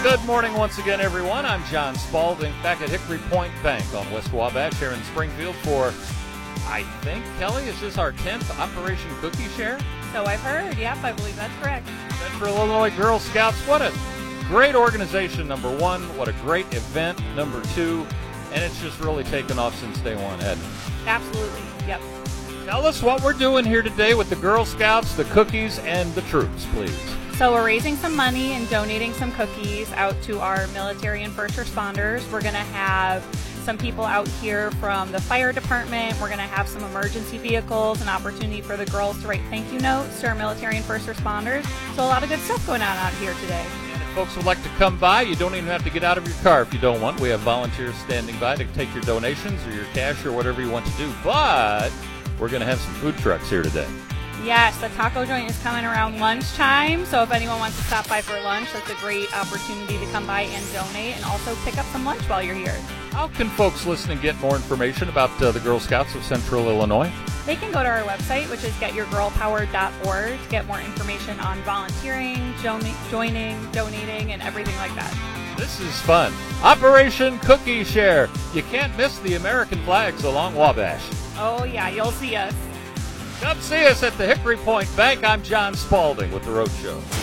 Good morning once again, everyone. I'm John Spalding, back at Hickory Point Bank on West Wabash here in Springfield for, I think, Kelly, is this our 10th Operation Cookie Share? So I've heard. Yep, I believe that's correct. Central Illinois Girl Scouts, what a great organization, number one. What a great event, number two. And it's just really taken off since day one, hasn't it? Absolutely. Yep. Tell us what we're doing here today with the Girl Scouts, the cookies, and the troops, please. So we're raising some money and donating some cookies out to our military and first responders. We're going to have some people out here from the fire department. We're going to have some emergency vehicles, an opportunity for the girls to write thank you notes to our military and first responders. So a lot of good stuff going on out here today. And if folks would like to come by, you don't even have to get out of your car if you don't want. We have volunteers standing by to take your donations or your cash or whatever you want to do. But we're going to have some food trucks here today. Yes, the taco joint is coming around lunchtime, so if anyone wants to stop by for lunch, that's a great opportunity to come by and donate and also pick up some lunch while you're here. How can folks listening get more information about the Girl Scouts of Central Illinois? They can go to our website, which is getyourgirlpower.org, to get more information on volunteering, joining, donating, and everything like that. This is fun. Operation Cookie Share. You can't miss the American flags along Wabash. Oh, yeah, you'll see us. Come see us at the Hickory Point Bank. I'm John Spalding with The Road Show.